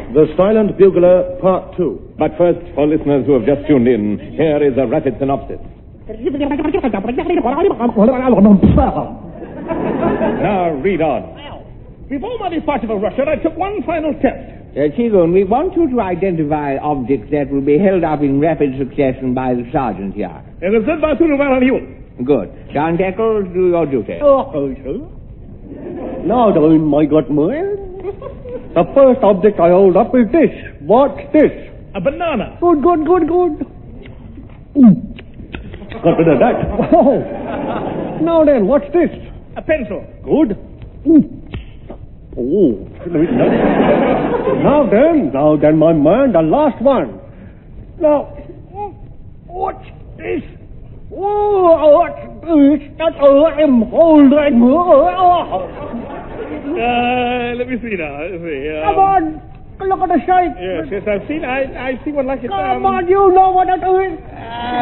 The Silent Bugler, Part 2. But first, for listeners who have just tuned in, here is a rapid synopsis. Now, read on. Before my departure for Russia, I took one final test. Chigun, we want you to identify objects that will be held up in rapid succession by the sergeant here. It is said by Sunu you. Good. John Deckles, do your duty. Sir. Now then, my good man. The first object I hold up is this. What's this? A banana. Good. Got rid of that. Oh. Now then, what's this? A pencil. Good. Oh. Now then, my man, the last one. Now, what's this? Oh, what's this that I'm holding? Let me see now. Come on, look at the shape. Yes, I've seen one like it. Come on, you know what it is.